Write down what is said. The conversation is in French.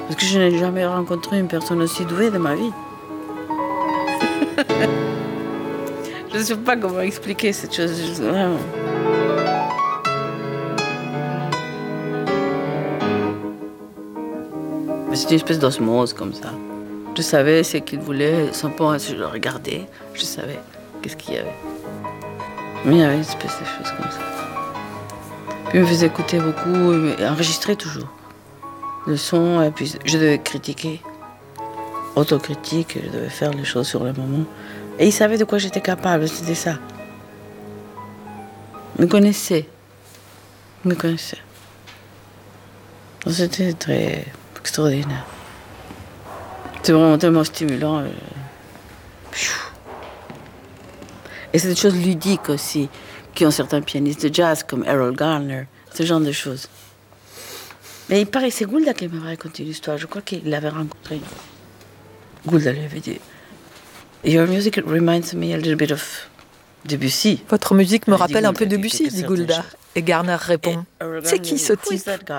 Parce que je n'ai jamais rencontré une personne aussi douée de ma vie. Je ne sais pas comment expliquer cette chose. Vraiment. C'est une espèce d'osmose comme ça. Je savais ce qu'il voulait, son point, je le regardais, je savais qu'est-ce qu'il y avait. Mais il y avait une espèce de choses comme ça. Puis il me faisait écouter beaucoup, et enregistrer toujours le son, et puis je devais critiquer, autocritique, je devais faire les choses sur le moment. Et il savait de quoi j'étais capable, c'était ça. Il me connaissait. Il me connaissait. Donc c'était très extraordinaire. C'est vraiment tellement stimulant. Et c'est des choses ludiques aussi, qui ont certains pianistes de jazz comme Errol Garner, ce genre de choses. Mais il paraît que c'est Goulda qui m'avait raconté l'histoire. Je crois qu'il l'avait rencontré. Goulda lui avait dit Your music reminds me a little bit of Debussy. Votre musique me rappelle un peu Debussy, dit Goulda. Et Garner répond C'est qui ce type ?